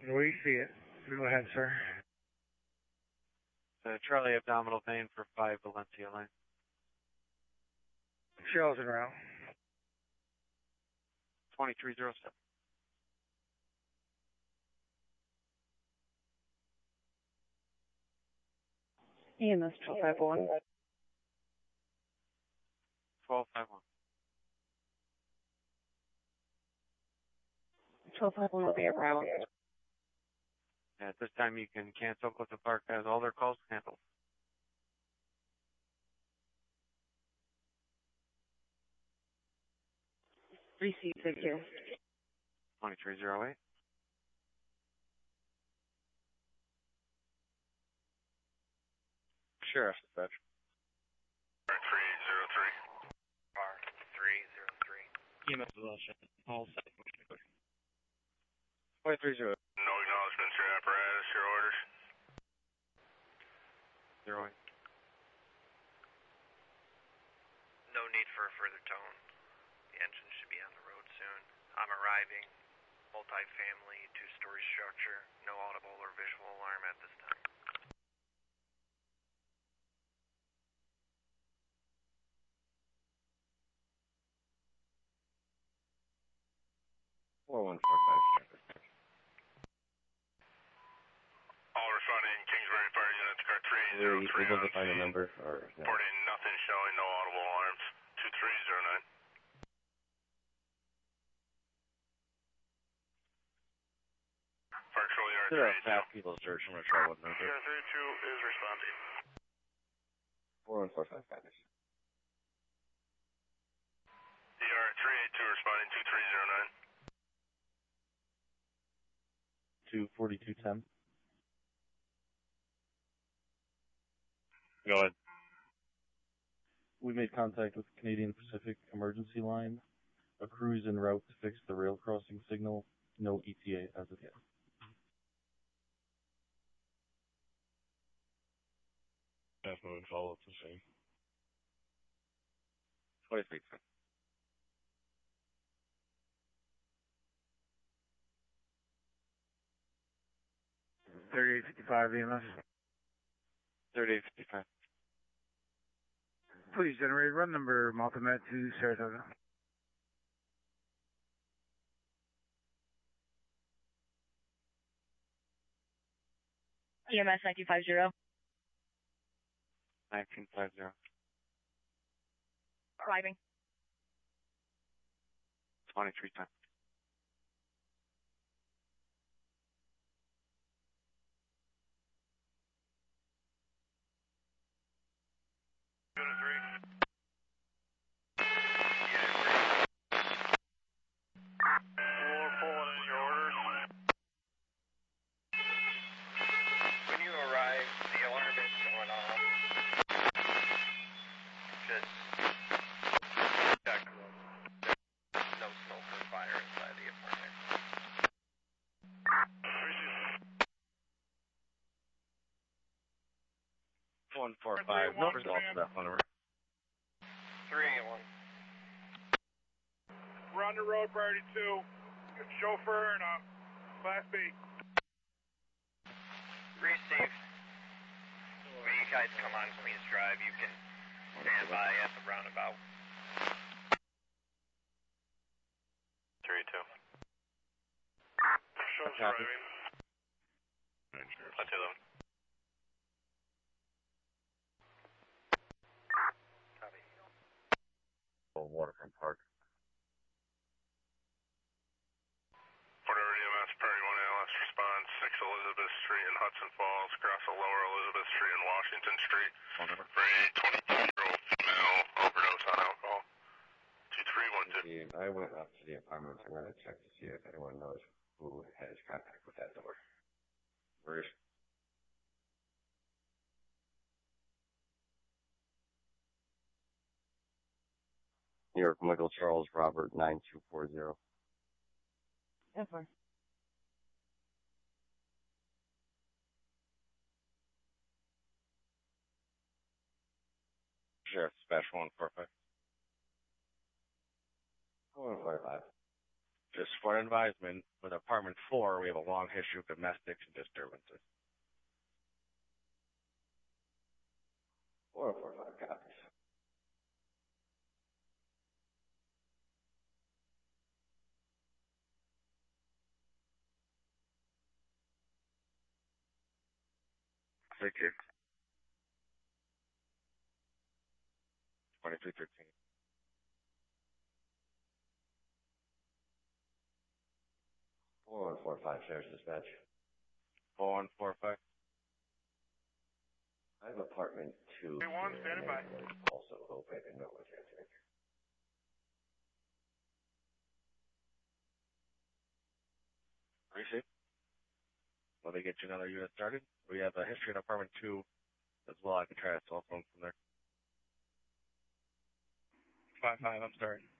We see it. Go ahead, sir. Charlie abdominal pain for 5 Valencia Lane. Shells en route. 2307. EMS 1251. 1251. 1251 will be around. At this time, you can cancel. Clifton Park has all their calls handled. Receive, thank you. 2308. Sheriff dispatch. 303. Bar 303. EMS Valencia. All set. 2308. No acknowledgements, your apparatus, your orders. 08. No need for a further tone. The engine should be on the road soon. I'm arriving. Multi-family, 2-story structure. No audible or visual alarm at this time. All responding Kingsbury Fire Units, car 303. Are you able to find a number? Or no? Reporting nothing showing, no audible alarms. 2309. Virtual yard There are 382. fast people search. I'm going to try one number. Yard 32 is responding. 4145 Spanish. DR 382 responding 2309. 24210. Go ahead. We made contact with Canadian Pacific Emergency Line. A crew is en route to fix the rail crossing signal. No ETA as of yet. Definitely follow up the same. 2310. $38.55 EMS. 3855. Please generate run number Multimet to Saratoga. EMS 1950. 1950. Arriving. 2310. Unit 3. We're pulling in your orders. When you arrive, the alarm is going off. Just check. No smoke or fire inside the apartment. 145. No results of that phone number. 381. We're on the road, priority 2. Chauffeur and Class B. Receive. When you guys come on Queens Drive, you can stand by at the roundabout. 382. Show's Copy. driving. 211. Copy. Waterfront Park. Port Edward EMS, Prairie 1 ALS response, 6 Elizabeth Street in Hudson Falls, across the lower Elizabeth Street and Washington Street. Phone number. For a 22-year-old female overdose on alcohol. 2312. I went up to the apartment. I'm going to check to see if anyone knows who has contact with that door. Where's New York, Michael Charles Robert 9240. FR. Sheriff dispatch 145. 145. Just for advisement, with apartment 4, we have a long history of domestic disturbances. 4045 copies. Thank you. 2313. Four one four five, Sheriff's Dispatch. 4145. I have apartment 2. Standing by. Also, open and no one's answering. Receive. Let me get you another unit started. We have a history in apartment 2 as well. I can try a cell phone from there. 5-5, I'm starting.